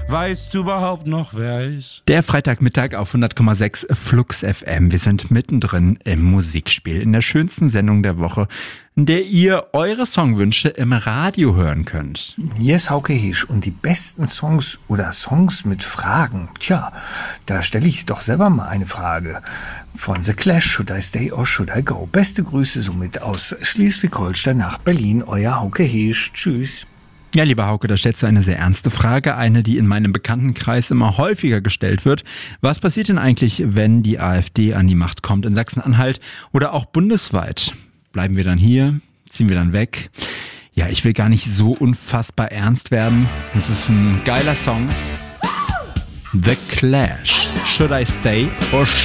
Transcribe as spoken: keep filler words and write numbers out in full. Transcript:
Weißt du überhaupt noch, wer ist? Der Freitagmittag auf hundert Komma sechs Flux F M. Wir sind mittendrin im Musikspiel, in der schönsten Sendung der Woche, in der ihr eure Songwünsche im Radio hören könnt. Hier ist Hauke Heesch und die besten Songs oder Songs mit Fragen. Tja, da stelle ich doch selber mal eine Frage. Von The Clash, Should I Stay or Should I Go? Beste Grüße somit aus Schleswig-Holstein nach Berlin. Euer Hauke Heesch. Tschüss. Ja, lieber Hauke, da stellst du eine sehr ernste Frage, eine, die in meinem Bekanntenkreis immer häufiger gestellt wird. Was passiert denn eigentlich, wenn die AfD an die Macht kommt in Sachsen-Anhalt oder auch bundesweit? Bleiben wir dann hier? Ziehen wir dann weg? Ja, ich will gar nicht so unfassbar ernst werden. Das ist ein geiler Song. The Clash. Should I Stay or